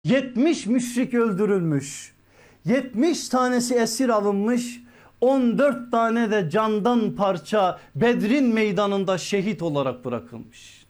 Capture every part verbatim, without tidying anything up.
yetmiş müşrik öldürülmüş. yetmiş tanesi esir alınmış. on dört tane de candan parça Bedrin meydanında şehit olarak bırakılmış.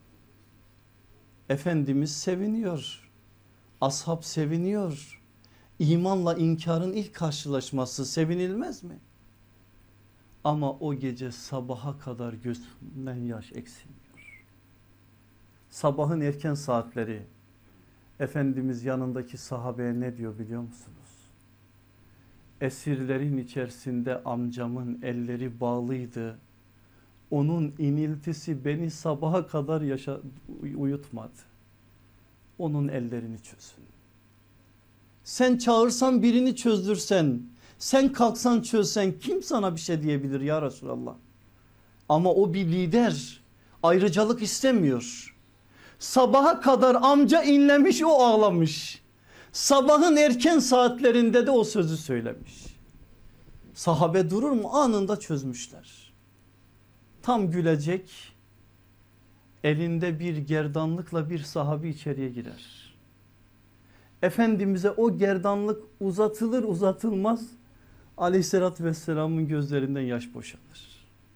Efendimiz seviniyor. Ashab seviniyor. İmanla inkarın ilk karşılaşması sevinilmez mi? Ama o gece sabaha kadar gözünden yaş eksilmiyor. Sabahın erken saatleri Efendimiz yanındaki sahabeye ne diyor biliyor musunuz? Esirlerin içerisinde amcamın elleri bağlıydı. Onun iniltisi beni sabaha kadar yaşa, uyutmadı. Onun ellerini çözün. Sen çağırsan birini çözdürsen, sen kalksan çözsen kim sana bir şey diyebilir ya Resulallah? Ama o bir lider, ayrıcalık istemiyor. Sabaha kadar amca inlemiş, o ağlamış. Sabahın erken saatlerinde de o sözü söylemiş. Sahabe durur mu? Anında çözmüşler. Tam gülecek, elinde bir gerdanlıkla bir sahabi içeriye girer. Efendimiz'e o gerdanlık uzatılır uzatılmaz Aleyhisselatü Vesselam'ın gözlerinden yaş boşalır.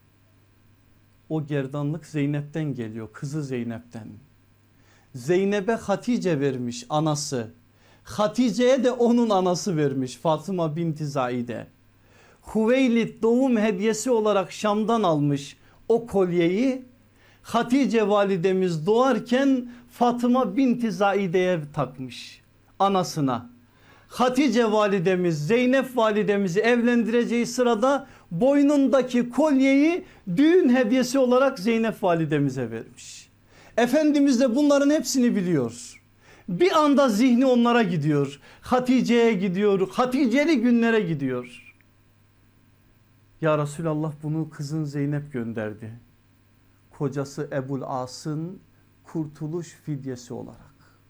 O gerdanlık Zeynep'ten geliyor, kızı Zeynep'ten. Zeynep'e Hatice vermiş anası. Hatice'ye de onun anası vermiş, Fatıma binti Zaide. Hüveylid doğum hediyesi olarak Şam'dan almış o kolyeyi. Hatice validemiz doğarken Fatıma binti Zaide'ye takmış, anasına. Hatice validemiz Zeynep validemizi evlendireceği sırada boynundaki kolyeyi düğün hediyesi olarak Zeynep validemize vermiş. Efendimiz de bunların hepsini biliyor. Bir anda zihni onlara gidiyor. Hatice'ye gidiyor. Hatice'li günlere gidiyor. Ya Resulallah bunu kızın Zeynep gönderdi. Kocası Ebul As'ın kurtuluş fidyesi olarak.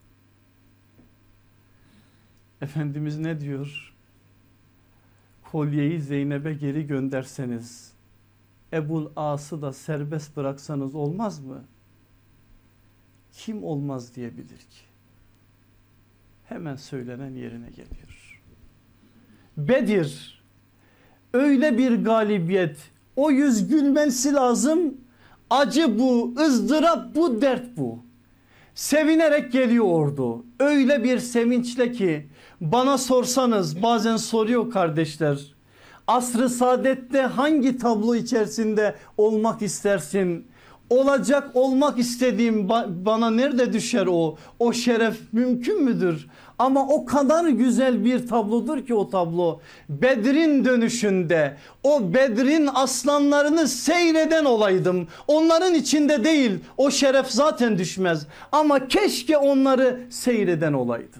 Efendimiz ne diyor? Kolyeyi Zeynep'e geri gönderseniz, Ebul As'ı da serbest bıraksanız olmaz mı? Kim olmaz diyebilir ki? Hemen söylenen yerine geliyor. Bedir öyle bir galibiyet, o yüz gülmesi lazım. Acı bu, ızdırap bu, dert bu. Sevinerek geliyor ordu. Öyle bir sevinçle ki bana sorsanız, bazen soruyor kardeşler, asr-ı saadette hangi tablo içerisinde olmak istersin? Olacak olmak istediğim bana nerede düşer o? O şeref mümkün müdür? Ama o kadar güzel bir tablodur ki o tablo. Bedir'in dönüşünde o Bedir'in aslanlarını seyreden olaydım. Onların içinde değil, o şeref zaten düşmez. Ama keşke onları seyreden olaydım.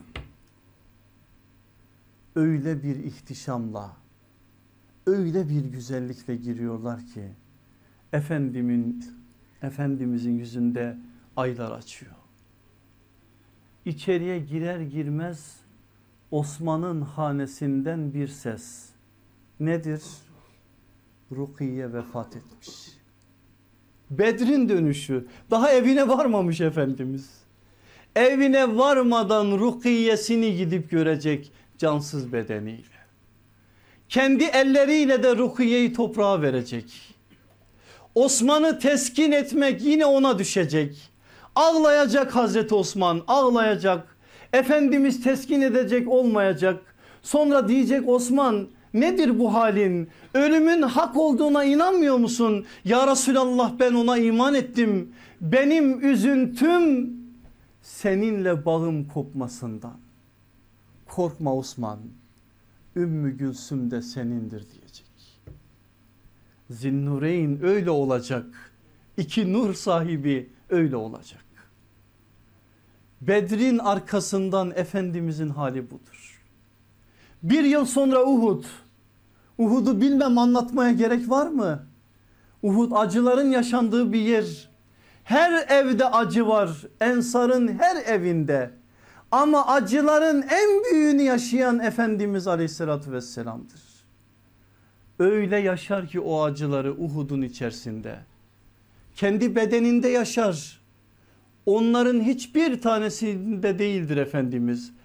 Öyle bir ihtişamla, öyle bir güzellikle giriyorlar ki Efendimin, Efendimizin yüzünde aylar açıyor. İçeriye girer girmez Osman'ın hanesinden bir ses. Nedir? Rukiye vefat etmiş. Bedrin dönüşü, daha evine varmamış Efendimiz. Evine varmadan Rukiye'sini gidip görecek cansız bedeniyle. Kendi elleriyle de Rukiye'yi toprağa verecek. Osman'ı teskin etmek yine ona düşecek. Ağlayacak Hazreti Osman, ağlayacak. Efendimiz teskin edecek, olmayacak. Sonra diyecek Osman, nedir bu halin? Ölümün hak olduğuna inanmıyor musun? Ya Resulallah, ben ona iman ettim. Benim üzüntüm seninle bağım kopmasından. Korkma Osman, Ümmü Gülsüm de senindir diyecek. Zinnureyn öyle olacak. İki nur sahibi öyle olacak. Bedrin arkasından Efendimizin hali budur. Bir yıl sonra Uhud. Uhud'u bilmem, anlatmaya gerek var mı? Uhud acıların yaşandığı bir yer. Her evde acı var. Ensar'ın her evinde. Ama acıların en büyüğünü yaşayan Efendimiz Aleyhisselatü Vesselam'dır. Öyle yaşar ki o acıları Uhud'un içerisinde. Kendi bedeninde yaşar. Onların hiçbir tanesinde değildir Efendimiz.